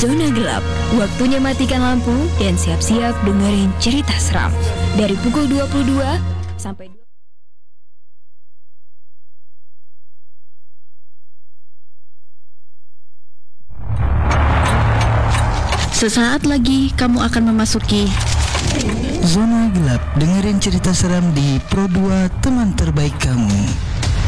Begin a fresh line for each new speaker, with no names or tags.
Zona Gelap. Waktunya matikan lampu dan siap-siap dengerin cerita seram. Dari pukul 22 sampai
Sesaat lagi kamu akan memasuki
Zona Gelap, dengerin cerita seram di Pro 2 teman terbaik kamu.